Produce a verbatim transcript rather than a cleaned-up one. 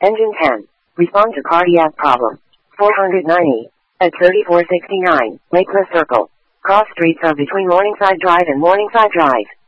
Engine ten. Respond to cardiac problem. four ninety. At thirty-four sixty-nine, Lakeless Circle. Cross streets are between Morningside Drive and Morningside Drive.